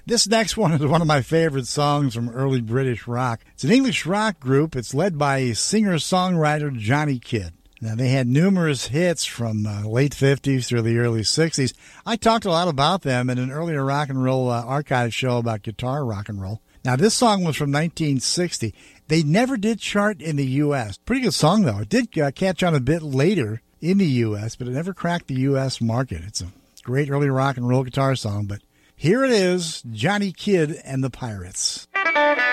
This next one is one of my favorite songs from early British rock. It's an English rock group. It's led by singer-songwriter Johnny Kidd. Now, they had numerous hits from late 50s through the early 60s. I talked a lot about them in an earlier rock and roll archive show about guitar rock and roll. Now, this song was from 1960. They never did chart in the U.S. Pretty good song, though. It did catch on a bit later in the U.S., but it never cracked the U.S. market. It's a great early rock and roll guitar song, but here it is, Johnny Kidd and the Pirates.